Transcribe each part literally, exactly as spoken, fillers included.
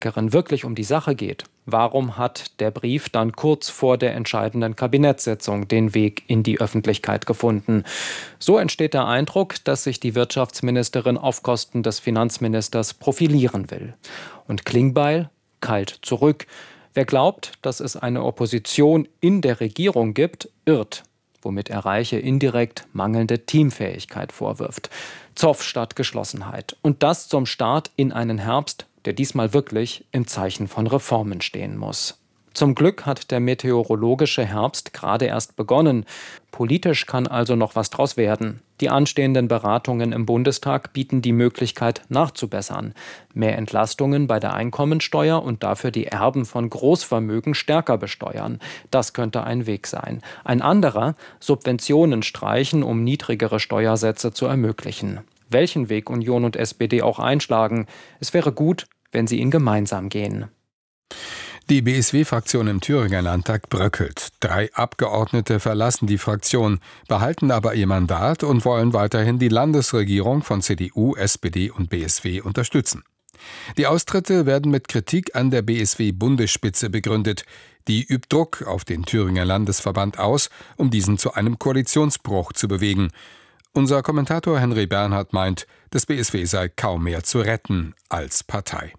wirklich um die Sache geht, warum hat der Brief dann kurz vor der entscheidenden Kabinettssitzung den Weg in die Öffentlichkeit gefunden? So entsteht der Eindruck, dass sich die Wirtschaftsministerin auf Kosten des Finanzministers profilieren will. Und Klingbeil kalt zurück. Wer glaubt, dass es eine Opposition in der Regierung gibt, irrt, womit er Reiche indirekt mangelnde Teamfähigkeit vorwirft. Zoff statt Geschlossenheit. Und das zum Start in einen Herbst, der diesmal wirklich im Zeichen von Reformen stehen muss. Zum Glück hat der meteorologische Herbst gerade erst begonnen. Politisch kann also noch was draus werden. Die anstehenden Beratungen im Bundestag bieten die Möglichkeit, nachzubessern. Mehr Entlastungen bei der Einkommensteuer und dafür die Erben von Großvermögen stärker besteuern. Das könnte ein Weg sein. Ein anderer, Subventionen streichen, um niedrigere Steuersätze zu ermöglichen. Welchen Weg Union und S P D auch einschlagen, es wäre gut, wenn sie ihn gemeinsam gehen. Die B S W-Fraktion im Thüringer Landtag bröckelt. Drei Abgeordnete verlassen die Fraktion, behalten aber ihr Mandat und wollen weiterhin die Landesregierung von C D U, S P D und B S W unterstützen. Die Austritte werden mit Kritik an der B S W-Bundesspitze begründet. Die übt Druck auf den Thüringer Landesverband aus, um diesen zu einem Koalitionsbruch zu bewegen. Unser Kommentator Henry Bernhard meint, das B S W sei kaum mehr zu retten als Partei.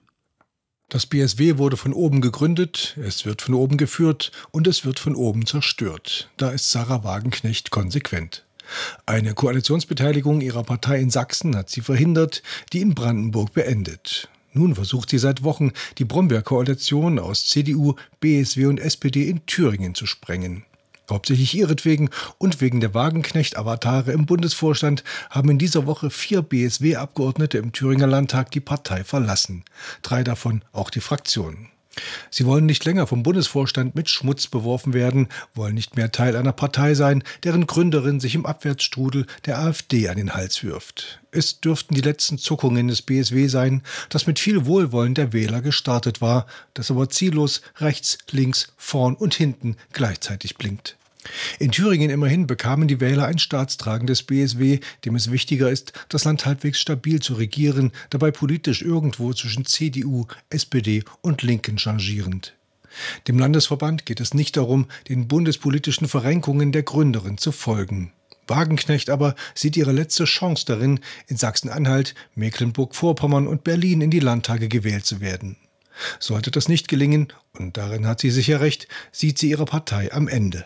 Das B S W wurde von oben gegründet, es wird von oben geführt und es wird von oben zerstört. Da ist Sarah Wagenknecht konsequent. Eine Koalitionsbeteiligung ihrer Partei in Sachsen hat sie verhindert, die in Brandenburg beendet. Nun versucht sie seit Wochen, die Brombeer-Koalition aus C D U, B S W und S P D in Thüringen zu sprengen. Hauptsächlich ihretwegen und wegen der Wagenknecht-Avatare im Bundesvorstand haben in dieser Woche vier B S W-Abgeordnete im Thüringer Landtag die Partei verlassen. Drei davon auch die Fraktion. Sie wollen nicht länger vom Bundesvorstand mit Schmutz beworfen werden, wollen nicht mehr Teil einer Partei sein, deren Gründerin sich im Abwärtsstrudel der AfD an den Hals wirft. Es dürften die letzten Zuckungen des B S W sein, das mit viel Wohlwollen der Wähler gestartet war, das aber ziellos rechts, links, vorn und hinten gleichzeitig blinkt. In Thüringen immerhin bekamen die Wähler ein staatstragendes B S W, dem es wichtiger ist, das Land halbwegs stabil zu regieren, dabei politisch irgendwo zwischen C D U, S P D und Linken changierend. Dem Landesverband geht es nicht darum, den bundespolitischen Verrenkungen der Gründerin zu folgen. Wagenknecht aber sieht ihre letzte Chance darin, in Sachsen-Anhalt, Mecklenburg-Vorpommern und Berlin in die Landtage gewählt zu werden. Sollte das nicht gelingen, und darin hat sie sicher recht, sieht sie ihre Partei am Ende.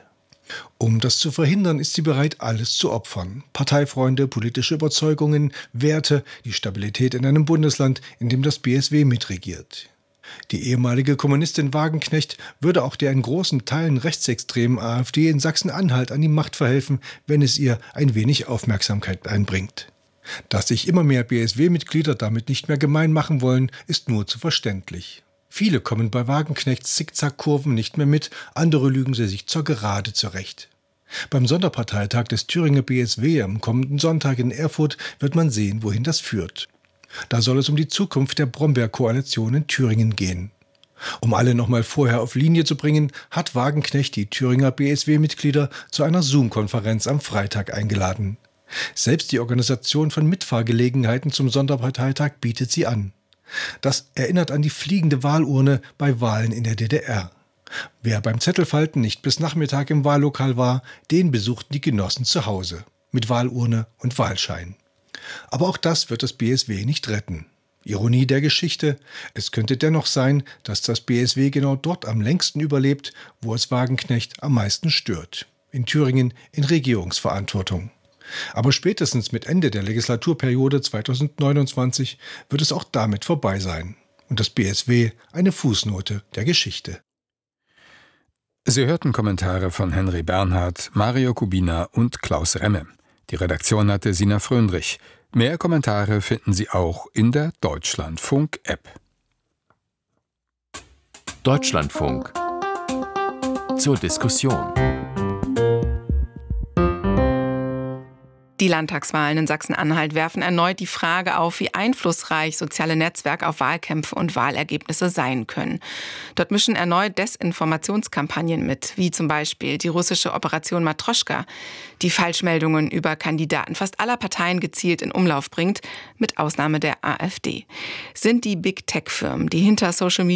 Um das zu verhindern, ist sie bereit, alles zu opfern. Parteifreunde, politische Überzeugungen, Werte, die Stabilität in einem Bundesland, in dem das B S W mitregiert. Die ehemalige Kommunistin Wagenknecht würde auch der in großen Teilen rechtsextremen AfD in Sachsen-Anhalt an die Macht verhelfen, wenn es ihr ein wenig Aufmerksamkeit einbringt. Dass sich immer mehr B S W-Mitglieder damit nicht mehr gemein machen wollen, ist nur zu verständlich. Viele kommen bei Wagenknechts Zickzackkurven nicht mehr mit, andere lügen sie sich zur Gerade zurecht. Beim Sonderparteitag des Thüringer B S W am kommenden Sonntag in Erfurt wird man sehen, wohin das führt. Da soll es um die Zukunft der Brombeer-Koalition in Thüringen gehen. Um alle noch mal vorher auf Linie zu bringen, hat Wagenknecht die Thüringer B S W-Mitglieder zu einer Zoom-Konferenz am Freitag eingeladen. Selbst die Organisation von Mitfahrgelegenheiten zum Sonderparteitag bietet sie an. Das erinnert an die fliegende Wahlurne bei Wahlen in der D D R. Wer beim Zettelfalten nicht bis Nachmittag im Wahllokal war, den besuchten die Genossen zu Hause, mit Wahlurne und Wahlschein. Aber auch das wird das B S W nicht retten. Ironie der Geschichte, es könnte dennoch sein, dass das B S W genau dort am längsten überlebt, wo es Wagenknecht am meisten stört. In Thüringen in Regierungsverantwortung. Aber spätestens mit Ende der Legislaturperiode zweitausendneunundzwanzig wird es auch damit vorbei sein. Und das B S W eine Fußnote der Geschichte. Sie hörten Kommentare von Henry Bernhard, Mario Kubina und Klaus Remme. Die Redaktion hatte Sina Fröndrich. Mehr Kommentare finden Sie auch in der Deutschlandfunk-App. Deutschlandfunk zur Diskussion. Die Die Landtagswahlen in Sachsen-Anhalt werfen erneut die Frage auf, wie einflussreich soziale Netzwerke auf Wahlkämpfe und Wahlergebnisse sein können. Dort mischen erneut Desinformationskampagnen mit, wie zum Beispiel die russische Operation Matroschka, die Falschmeldungen über Kandidaten fast aller Parteien gezielt in Umlauf bringt, mit Ausnahme der AfD. Sind die Big-Tech-Firmen, die hinter Social Media